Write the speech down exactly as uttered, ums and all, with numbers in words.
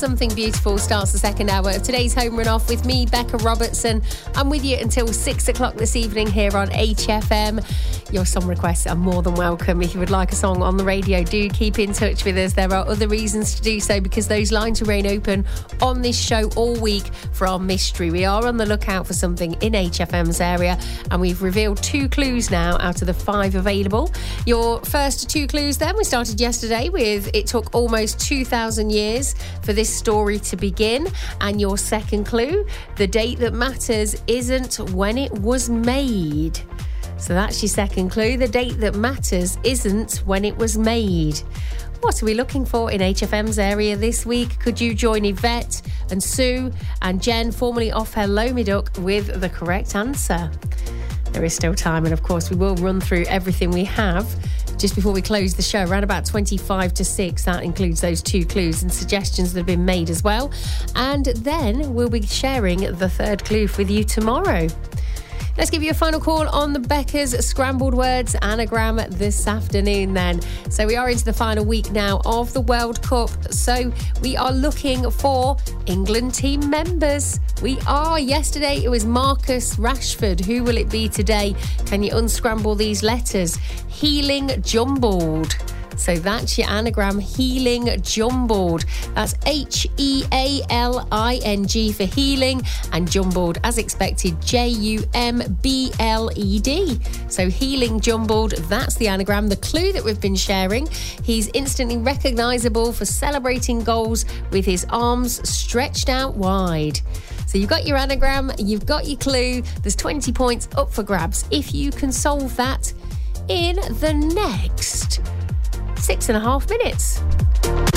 Something Beautiful starts the second hour of today's Home Run Off with me, Becca Robertson. I'm with you until six o'clock this evening here on H F M. Your song requests are more than welcome. If you would like a song on the radio, do keep in touch with us. There are other reasons to do so because those lines remain open on this show all week for our mystery. We are on the lookout for something in H F M's area, and we've revealed two clues now out of the five available. Your first two clues then, we started yesterday with it took almost two thousand years for this story to begin. And your second clue, the date that matters isn't when it was made. So that's your second clue. The date that matters isn't when it was made. What are we looking for in H F M's area this week? Could you join Yvette and Sue and Jen, formerly off Hello Me Duck, with the correct answer? There is still time, and of course we will run through everything we have just before we close the show, around about twenty-five to six. That includes those two clues and suggestions that have been made as well. And then we'll be sharing the third clue with you tomorrow. Let's give you a final call on the Becca's Scrambled Words anagram this afternoon then. So we are into the final week now of the World Cup. So we are looking for England team members. We are. Yesterday it was Marcus Rashford. Who will it be today? Can you unscramble these letters? Healing jumbled. So that's your anagram, healing jumbled. That's H E A L I N G for healing, and jumbled, as expected, J U M B L E D. So healing jumbled, that's the anagram. The clue that we've been sharing, he's instantly recognisable for celebrating goals with his arms stretched out wide. So you've got your anagram, you've got your clue. There's twenty points up for grabs if you can solve that in the next six and a half minutes.